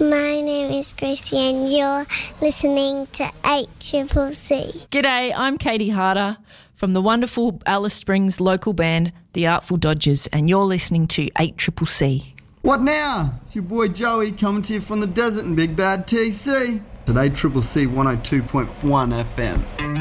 My name is Gracie and you're listening to 8CCC. G'day, I'm Katie Harder from the wonderful Alice Springs local band, The Artful Dodgers, and you're listening to 8CCC. What now? It's your boy Joey coming to you from the desert in Big Bad TC. At 8CCC 102.1 FM.